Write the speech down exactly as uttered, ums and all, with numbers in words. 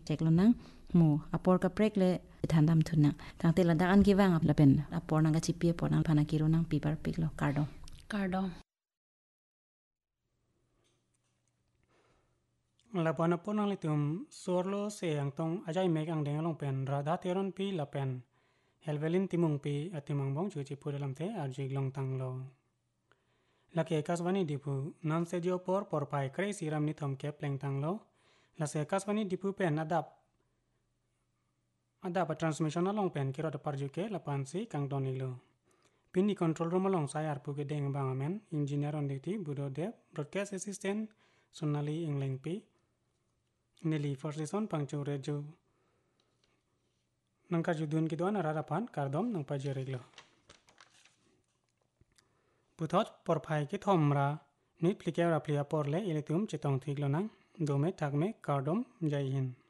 cek lo nang mu apor ka prek le thandam thuna tangte ladak an giwang la pen apor nang ka chipi apor nang phana kiro nang paper pik lo kardo kardo la pana ponang le tum sorlo se ang tong ajai mek ang deng long pen radha teron pi la pen helvelin timung pi atimang bong chu chi pur lam te arjig long tang lo la ke kaswani dipu nan se dio por por pai kre siram ni thom ke pleng tang lo la se kaswani dipu pen adap adap transmission along pen kiro de parju ke la pan si kang doni lo pin ni control room along sayar pu ke deng bang amen engineer on duty budo dev broadcast assistant sonali ingleng pi Nili first lesson pangchu reju nangka judun ki doan ararapan kardom nang pajereglo puthot porphai ki thomra nit plikera plia porle iletum chitong thiglo nang dome thakme kardom jai hind